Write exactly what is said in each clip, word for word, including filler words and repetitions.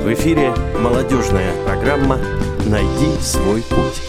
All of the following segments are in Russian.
В эфире молодежная программа «Найди свой путь».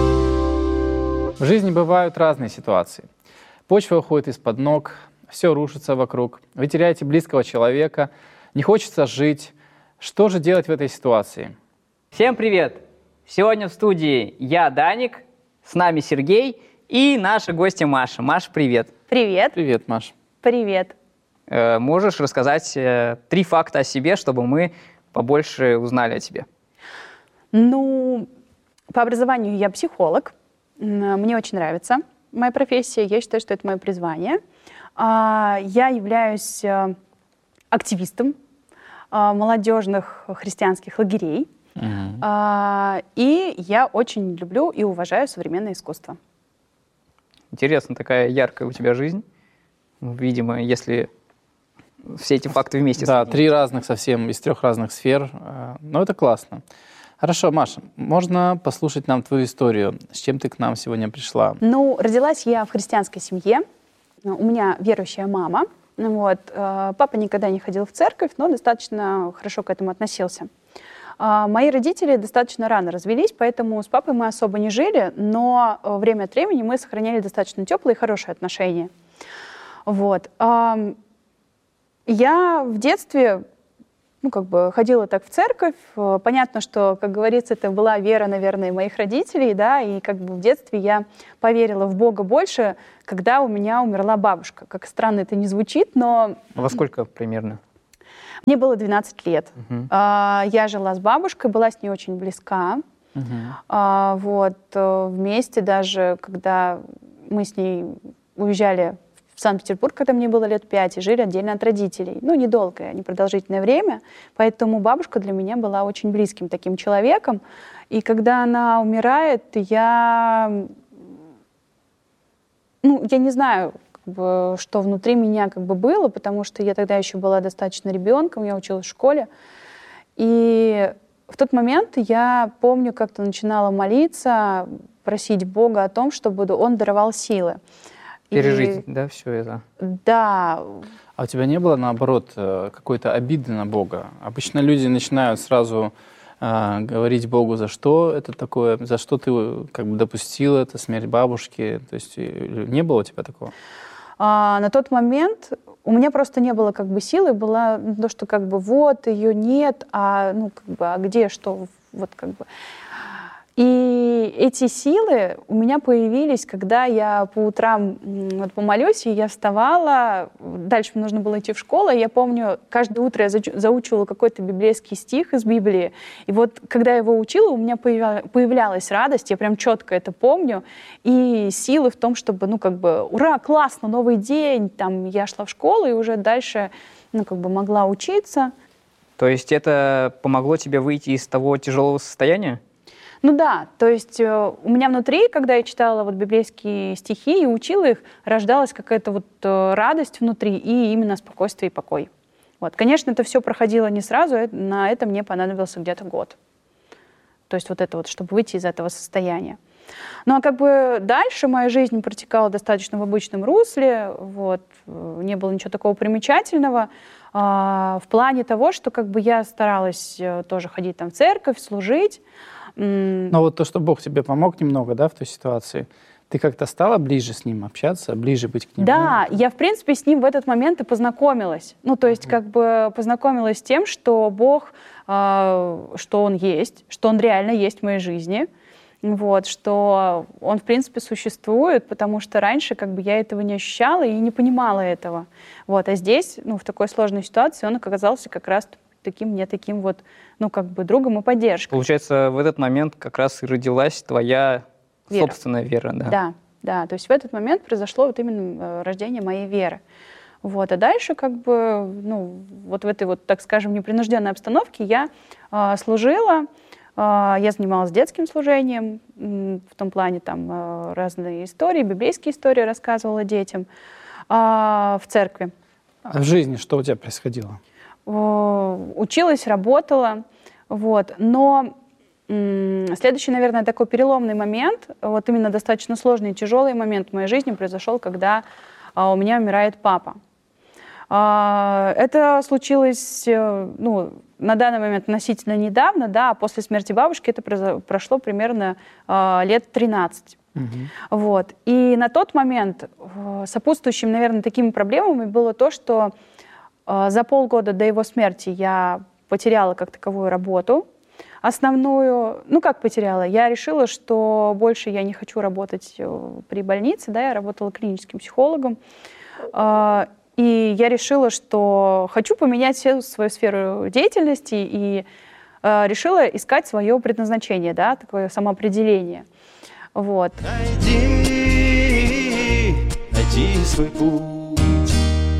В жизни бывают разные ситуации. Почва уходит из-под ног, все рушится вокруг, вы теряете близкого человека, не хочется жить. Что же делать в этой ситуации? Всем привет! Сегодня в студии я, Даник, с нами Сергей и наша гостья Маша. Маша, привет! Привет! Привет, Маш. Привет! Э, можешь рассказать э, три факта о себе, чтобы мы побольше узнали о тебе? Ну, по образованию я психолог. Мне очень нравится моя профессия. Я считаю, что это мое призвание. Я являюсь активистом молодежных христианских лагерей. Uh-huh. И я очень люблю и уважаю современное искусство. Интересно, такая яркая у тебя жизнь. Видимо, если все эти факты вместе. Да, соединить. три разных совсем, из трех разных сфер. Но это классно. Хорошо, Маша, можно послушать нам твою историю? С чем ты к нам сегодня пришла? Ну, родилась я в христианской семье. У меня верующая мама. Вот. Папа никогда не ходил в церковь, но достаточно хорошо к этому относился. Мои родители достаточно рано развелись, поэтому с папой мы особо не жили, но время от времени мы сохраняли достаточно теплые и хорошие отношения. Вот. Я в детстве, ну, как бы ходила так в церковь. Понятно, что, как говорится, это была вера, наверное, моих родителей, да, и как бы в детстве я поверила в Бога больше, когда у меня умерла бабушка. Как странно это не звучит, но... Во сколько примерно? Мне было двенадцать лет. Uh-huh. Я жила с бабушкой, была с ней очень близка. Uh-huh. Вот, вместе даже, когда мы с ней уезжали в Санкт-Петербург, когда мне было лет пять, и жили отдельно от родителей. Ну, недолгое, непродолжительное время, поэтому бабушка для меня была очень близким таким человеком. И когда она умирает, я... Ну, я не знаю, как бы, что внутри меня как бы было, потому что я тогда еще была достаточно ребенком, я училась в школе. И в тот момент я помню, как-то начинала молиться, просить Бога о том, чтобы Он даровал силы. Пережить, и... да, все это? Да. А у тебя не было, наоборот, какой-то обиды на Бога? Обычно люди начинают сразу э, говорить Богу, за что это такое, за что ты как бы допустил это, смерть бабушки. То есть не было у тебя такого? А, на тот момент у меня просто не было как бы силы, было то, что как бы вот, ее нет, а, ну, как бы, а где, что, вот как бы... И эти силы у меня появились, когда я по утрам вот, помолюсь, и я вставала, дальше мне нужно было идти в школу, и я помню, каждое утро я заучивала какой-то библейский стих из Библии, и вот когда я его учила, у меня появлялась радость, я прям четко это помню, и силы в том, чтобы, ну, как бы, ура, классно, новый день, там, я шла в школу, и уже дальше, ну, как бы, могла учиться. То есть это помогло тебе выйти из того тяжелого состояния? Ну да, то есть э, у меня внутри, когда я читала вот библейские стихи и учила их, рождалась какая-то вот э, радость внутри и именно спокойствие и покой. Вот. Конечно, это все проходило не сразу, э, на это мне понадобился где-то год. То есть вот это вот, чтобы выйти из этого состояния. Ну а как бы дальше моя жизнь протекала достаточно в обычном русле, вот, не было ничего такого примечательного, э, в плане того, что как бы я старалась э, тоже ходить там в церковь, служить. Но вот то, что Бог тебе помог немного, да, в той ситуации, ты как-то стала ближе с Ним общаться, ближе быть к Нему? Да, я, в принципе, с Ним в этот момент и познакомилась. Ну, то есть, как бы познакомилась с тем, что Бог, э, что Он есть, что Он реально есть в моей жизни, вот, что Он, в принципе, существует, потому что раньше как бы я этого не ощущала и не понимала этого. Вот, а здесь, ну, в такой сложной ситуации Он оказался как раз таким мне таким вот, ну, как бы другом и поддержкой. Получается, в этот момент как раз и родилась твоя вера. Собственная вера, да? Да, да, то есть в этот момент произошло вот именно рождение моей веры. Вот, а дальше как бы, ну, вот в этой вот, так скажем, непринужденной обстановке я э, служила, э, я занималась детским служением, э, в том плане там э, разные истории, библейские истории рассказывала детям э, в церкви. А в жизни что у тебя происходило? Училась, работала, вот, но м- следующий, наверное, такой переломный момент, вот именно достаточно сложный и тяжелый момент в моей жизни произошел, когда а, у меня умирает папа. Это случилось, ну, на данный момент относительно недавно, да, после смерти бабушки это прошло примерно лет тринадцать. Угу. Вот. И на тот момент сопутствующим, наверное, такими проблемами было то, что за полгода до его смерти я потеряла как таковую работу основную. Ну, как потеряла? Я решила, что больше я не хочу работать при больнице, да, я работала клиническим психологом. И я решила, что хочу поменять всю свою сферу деятельности и э, решила искать свое предназначение, да, такое самоопределение. Вот. Найди, найди свой путь.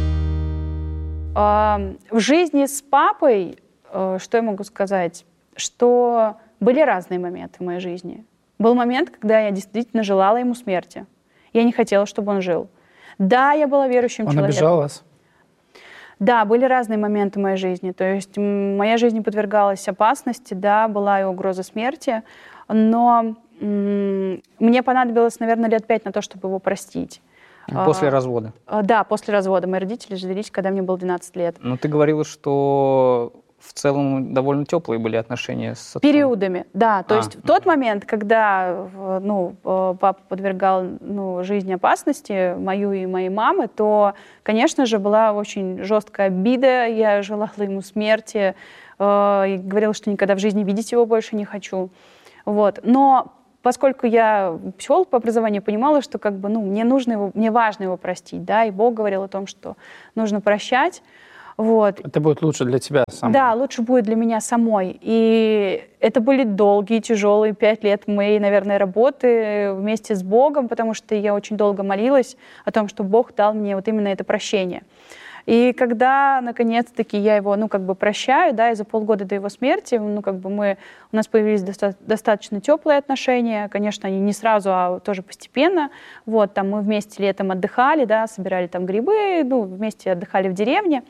Э, в жизни с папой, э, что я могу сказать, что были разные моменты в моей жизни. Был момент, когда я действительно желала ему смерти. Я не хотела, чтобы он жил. Да, я была верующим он человеком. Он обижал вас? Да, были разные моменты в моей жизни. То есть моя жизнь не подвергалась опасности, да, была и угроза смерти, но м- мне понадобилось, наверное, лет пять на то, чтобы его простить. После а, развода? Да, после развода. Мои родители развелись, когда мне было двенадцать лет. Но ты говорила, что в целом довольно теплые были отношения с отцом. Периодами, да. То а, есть в тот момент, когда ну, папа подвергал ну, жизни опасности, мою и моей мамы, то, конечно же, была очень жесткая обида. Я желала ему смерти, э, и говорила, что никогда в жизни видеть его больше не хочу. Вот. Но поскольку я психолог по образованию, понимала, что как бы, ну, мне нужно его, мне важно его простить, да, и Бог говорил о том, что нужно прощать. Вот. Это будет лучше для тебя самой. Да, лучше будет для меня самой. И это были долгие, тяжелые пять лет моей, наверное, работы вместе с Богом, потому что я очень долго молилась о том, что Бог дал мне вот именно это прощение. И когда, наконец-таки, я его, ну, как бы прощаю, да, и за полгода до его смерти, ну, как бы мы, у нас появились доста- достаточно теплые отношения, конечно, они не сразу, а тоже постепенно, вот, там мы вместе летом отдыхали, да, собирали там грибы, ну, вместе отдыхали в деревне,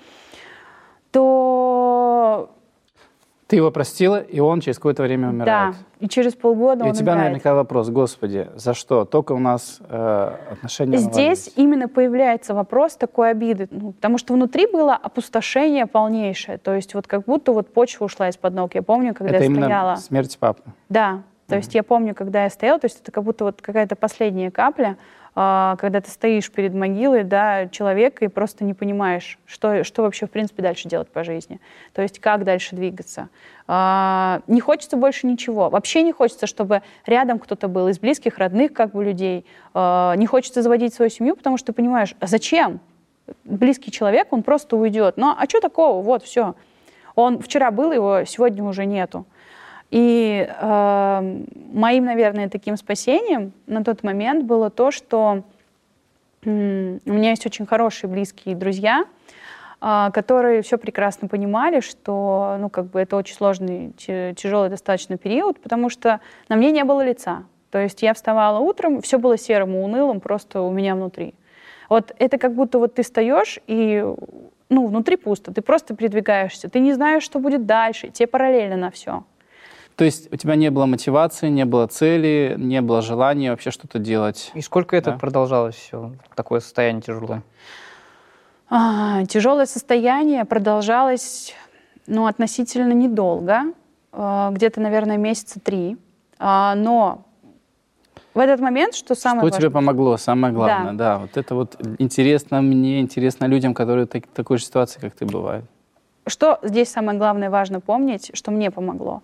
то... Ты его простила, и он через какое-то время умирает. Да, и через полгода и он у тебя умирает. наверняка вопрос: Господи, за что? Только у нас э, отношения Здесь наладились. именно появляется вопрос такой обиды, ну, потому что внутри было опустошение полнейшее, то есть вот как будто вот почва ушла из-под ног. Я помню, когда это я именно стояла... смерть папы? Да, то mm-hmm. есть я помню, когда я стояла, то есть это как будто вот какая-то последняя капля, когда ты стоишь перед могилой, да, человека и просто не понимаешь, что, что вообще, в принципе, дальше делать по жизни. То есть как дальше двигаться. Не хочется больше ничего. Вообще не хочется, чтобы рядом кто-то был из близких, родных как бы людей. Не хочется заводить свою семью, потому что ты понимаешь, а зачем? Близкий человек, он просто уйдет. Ну, а что такого? Вот, все. Он вчера был, его сегодня уже нету. И э, моим, наверное, таким спасением на тот момент было то, что э, у меня есть очень хорошие близкие друзья, э, которые все прекрасно понимали, что ну, как бы это очень сложный, тяжелый достаточно период, потому что на мне не было лица. То есть я вставала утром, все было серым и унылым просто у меня внутри. Вот это как будто вот ты встаешь и ну, внутри пусто, ты просто передвигаешься, ты не знаешь, что будет дальше, тебе параллельно на все. То есть у тебя не было мотивации, не было цели, не было желания вообще что-то делать? И сколько это да? продолжалось все, такое состояние тяжелое? А, тяжелое состояние продолжалось ну, относительно недолго, где-то, наверное, месяца три. Но в этот момент, что самое Что важное... тебе помогло, самое главное, да. да. Вот это вот интересно мне, интересно людям, которые в такой же ситуации, как ты, бывают. Что здесь самое главное важно помнить, что мне помогло?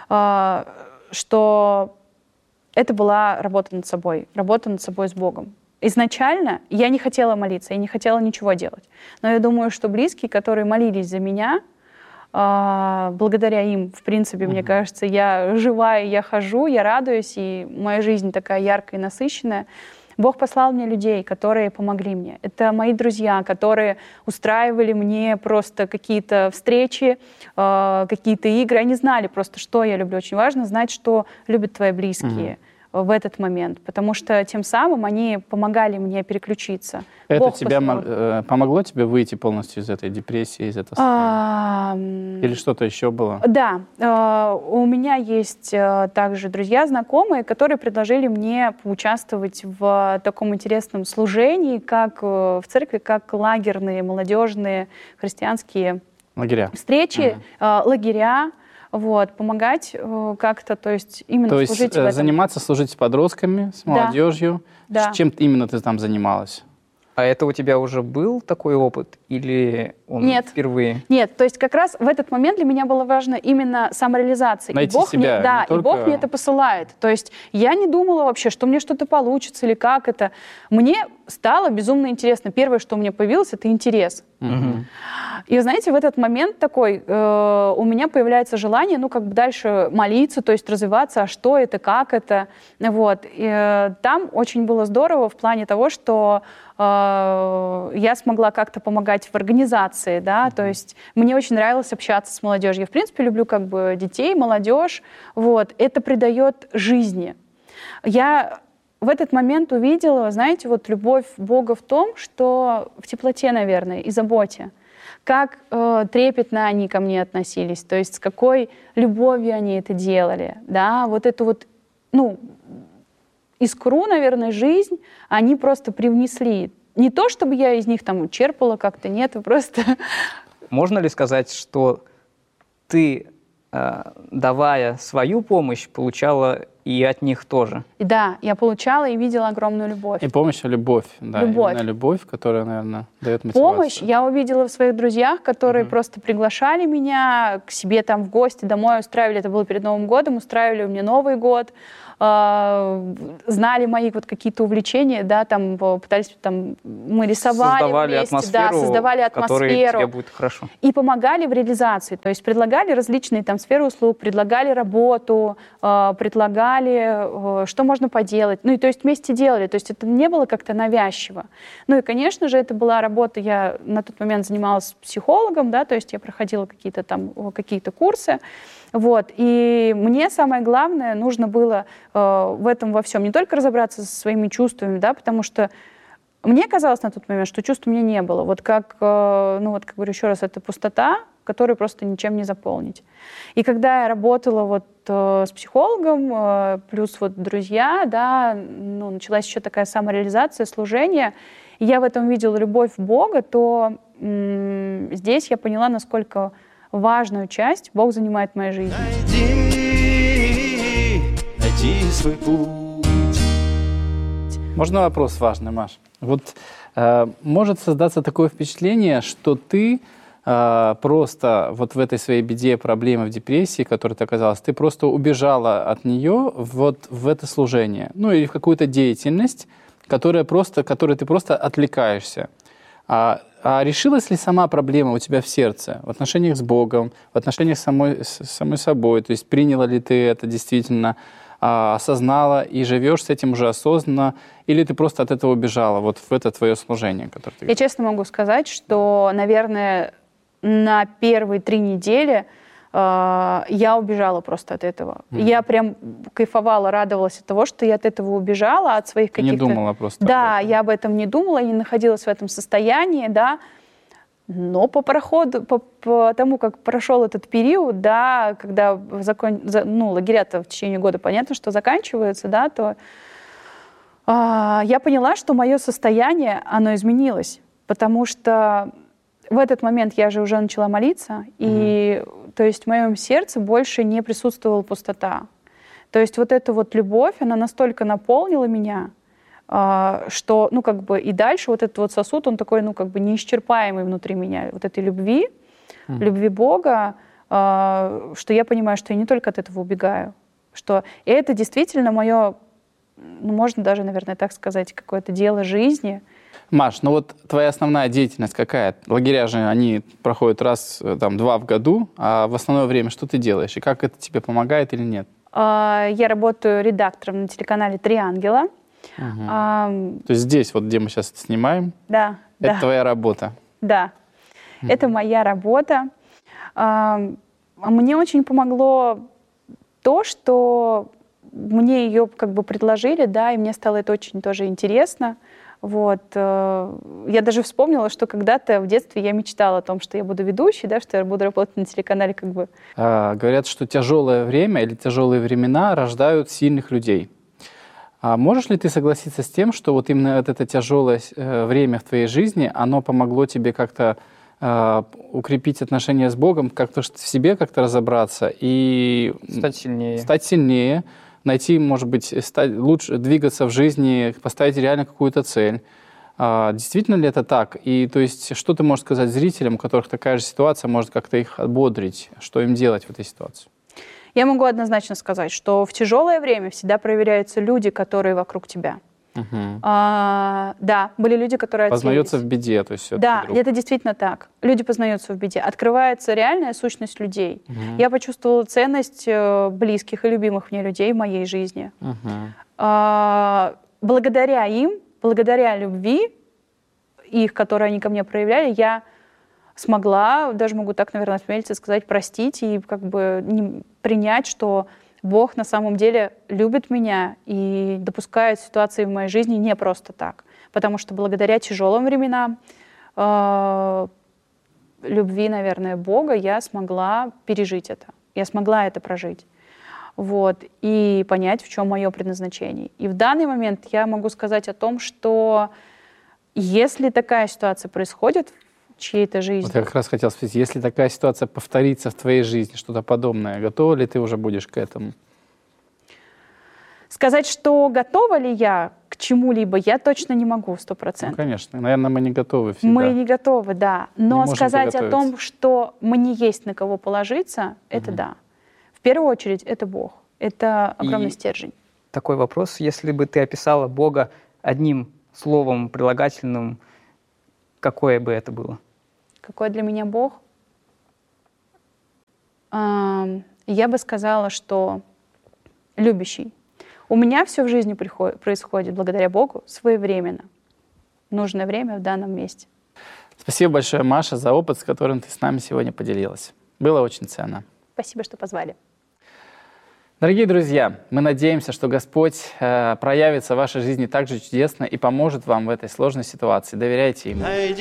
Что это была работа над собой, работа над собой с Богом. Изначально я не хотела молиться, я не хотела ничего делать. Но я думаю, что близкие, которые молились за меня, благодаря им, в принципе, mm-hmm. мне кажется, я жива, и я хожу, я радуюсь, и моя жизнь такая яркая и насыщенная. Бог послал мне людей, которые помогли мне. Это мои друзья, которые устраивали мне просто какие-то встречи, э, какие-то игры. Они знали просто, что я люблю. Очень важно знать, что любят твои близкие. в этот момент, потому что тем самым они помогали мне переключиться. Это Бог тебя послал. э, помогло тебе выйти полностью из этой депрессии, из этого состояния? А, Или что-то еще было? Да, э, у меня есть э, также друзья, знакомые, которые предложили мне поучаствовать в таком интересном служении, как э, в церкви, как лагерные, молодежные, христианские Лагеря. встречи, Ага. э, лагеря, вот, помогать э, как-то, то есть именно То есть служить в э, этом. заниматься, служить с подростками, с Да. молодежью. Да. С чем именно ты там занималась? А это у тебя уже был такой опыт или он Нет. впервые? Нет, то есть как раз в этот момент для меня было важно именно самореализация. Найти и Бог себя, мне, да, не и только- Бог мне это посылает. То есть я не думала вообще, что мне что-то получится или как это. Мне стало безумно интересно. Первое, что у меня появилось, это интерес. Мгм. И, знаете, в этот момент такой э, у меня появляется желание, ну, как бы дальше молиться, то есть развиваться, а что это, как это. Вот. И, э, там очень было здорово в плане того, что э, я смогла как-то помогать в организации, да, то есть мне очень нравилось общаться с молодежью. Я, в принципе, люблю как бы детей, молодежь, вот. Это придает жизни. Я в этот момент увидела, знаете, вот любовь Бога в том, что в теплоте, наверное, и заботе. Как э, трепетно они ко мне относились, то есть с какой любовью они это делали, да, вот эту вот, ну, искру, наверное, жизнь они просто привнесли. Не то, чтобы я из них там черпала как-то, нет, просто... Можно ли сказать, что ты, э, давая свою помощь, получала и от них тоже? И да, я получала и видела огромную любовь. И помощь, и любовь. Да, Любовь. именно любовь, которая, наверное, дает мотивацию. Помощь я увидела в своих друзьях, которые Мгм. просто приглашали меня к себе там в гости, домой устраивали, это было перед Новым годом, устраивали мне Новый год, э, знали мои вот какие-то увлечения, да, там э, пытались, там, мы рисовали Создавали вместе, атмосферу, да, создавали в которой атмосферу. тебе будет хорошо. И помогали в реализации, то есть предлагали различные там сферы услуг, предлагали работу, э, предлагали, э, что можно поделать, ну и то есть вместе делали, то есть это не было как-то навязчиво. Ну и, конечно же, это была работа, я на тот момент занималась психологом, да, то есть я проходила какие-то там э, какие-то курсы, вот, и мне самое главное нужно было э, в этом во всем не только разобраться со своими чувствами, да, потому что мне казалось на тот момент, что чувств у меня не было. Вот как, э, ну вот, как говорю еще раз, это пустота, которую просто ничем не заполнить. И когда я работала вот э, с психологом, э, плюс вот друзья, да, ну, началась еще такая самореализация, служение, и я в этом видела любовь Бога, то м- здесь я поняла, насколько важную часть Бог занимает в моей жизни. Найди, найди свой путь. Можно вопрос важный, Маш? Вот э, может создаться такое впечатление, что ты э, просто вот в этой своей беде, проблеме, в депрессии, в которой ты оказалась, ты просто убежала от нее вот в это служение, ну или в какую-то деятельность, которая просто, которой ты просто отвлекаешься. А, а решилась ли сама проблема у тебя в сердце, в отношениях с Богом, в отношениях с самой, с самой собой? То есть приняла ли ты это действительно, а, осознала и живешь с этим уже осознанно, или ты просто от этого убежала, вот в это твое служение, которое ты Я честно могу сказать, что, наверное, на первые три недели э, я убежала просто от этого. Мгм. Я прям кайфовала, радовалась от того, что я от этого убежала, от своих Ты не каких-то... думала просто Да, об этом. я об этом не думала, я не находилась в этом состоянии, да. Но по проходу, по, по тому, как прошел этот период, да, когда закон, за- ну, лагеря-то в течение года, понятно, что заканчиваются, да, то а, я поняла, что мое состояние, оно изменилось, потому что в этот момент я же уже начала молиться, и то есть в моем сердце больше не присутствовала пустота. То есть вот эта вот любовь, она настолько наполнила меня, а, что, ну, как бы и дальше вот этот вот сосуд, он такой, ну, как бы неисчерпаемый внутри меня, вот этой любви, Мгм. любви Бога, а, что я понимаю, что я не только от этого убегаю, что это действительно мое, ну, можно даже, наверное, так сказать, какое-то дело жизни. Маш, ну вот твоя основная деятельность какая? Лагеря же, они проходят раз, э, там, два в году, а в основное время что ты делаешь? И как это тебе помогает или нет? А, Я работаю редактором на телеканале «Три ангела». Мгм. А, То есть здесь, вот где мы сейчас это снимаем, Да, это да. твоя работа. Да, это моя работа. А, Мне очень помогло то, что мне ее как бы предложили, да, и мне стало это очень тоже интересно. Вот. Я даже вспомнила, что когда-то в детстве я мечтала о том, что я буду ведущей, да, что я буду работать на телеканале как бы. А, говорят, что тяжелое время или тяжелые времена рождают сильных людей. А можешь ли ты согласиться с тем, что вот именно вот это тяжелое э, время в твоей жизни, оно помогло тебе как-то э, укрепить отношения с Богом, как-то в себе как-то разобраться и Стать сильнее. стать сильнее, найти, может быть, стать, лучше двигаться в жизни, поставить реально какую-то цель? А, действительно ли это так? И то есть, что ты можешь сказать зрителям, у которых такая же ситуация, может как-то их ободрить, что им делать в этой ситуации? Я могу однозначно сказать, что в тяжелое время всегда проверяются люди, которые вокруг тебя. Угу. А, да, были люди, которые Познается отсеялись. в беде, то есть Да, вдруг. это действительно так. Люди познаются в беде. Открывается реальная сущность людей. Угу. Я почувствовала ценность э, близких и любимых мне людей в моей жизни. Угу. А, благодаря им, благодаря любви их, которые они ко мне проявляли, я смогла, даже могу так, наверное, осмелиться сказать, простить и как бы не, принять, что Бог на самом деле любит меня и допускает ситуации в моей жизни не просто так. Потому что благодаря тяжелым временам, э, любви, наверное, Бога, я смогла пережить это. Я смогла это прожить. Вот, и понять, в чем мое предназначение. И в данный момент я могу сказать о том, что если такая ситуация происходит в чьей-то жизни... Вот я как раз хотел спросить, если такая ситуация повторится в твоей жизни, что-то подобное, готова ли ты уже будешь к этому? Сказать, что готова ли я к чему-либо, я точно не могу сто Ну, процентов. конечно. Наверное, мы не готовы всегда. Мы не готовы, да. Но можем сказать о приготовиться. том, что мне есть на кого положиться, это да. В первую очередь, это Бог. Это огромный И- стержень. Такой вопрос, если бы ты описала Бога одним словом, прилагательным, какое бы это было? Какой для меня Бог? Ам, Я бы сказала, что любящий. У меня все в жизни приход- происходит благодаря Богу своевременно. В нужное время в данном месте. Спасибо большое, Маша, за опыт, с которым ты с нами сегодня поделилась. Было очень ценно. Спасибо, что позвали. Дорогие друзья, мы надеемся, что Господь э, проявится в вашей жизни так же чудесно и поможет вам в этой сложной ситуации. Доверяйте Ему.